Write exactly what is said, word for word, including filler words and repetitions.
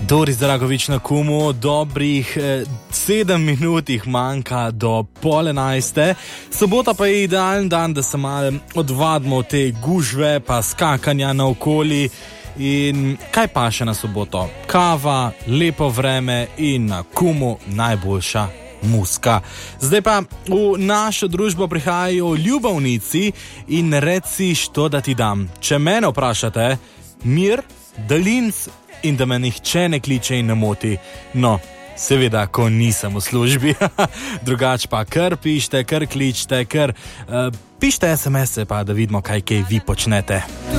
Doris Dragovič na Kumu, dobrih eh, sedem minutih manjka do pol enajste. Sobota pa je idealen dan, da se malo odvadimo od te gužve pa skakanja naokoli. In kaj pa še na soboto? Kava, lepo vreme in na Kumu najboljša muska. Zdaj pa v našo družbo prihajajo ljubavnici in reci, što da ti dam. Če mene vprašate, mir, dalinc in da me nihče ne kliče in ne moti. No, seveda, ko nisem v službi. Drugač pa kar pište, kar kličte, kar uh, pište es em ese pa, da vidimo, kaj kaj vi počnete.